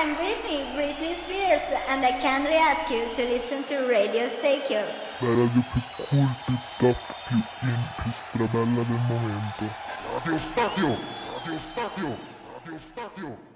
I'm Britney Spears, and I kindly ask you to listen to Radio Stay. La radio più cool, più top, più in, più strabella del momento. Radio Stadio! Radio Stadio! Radio Stadio!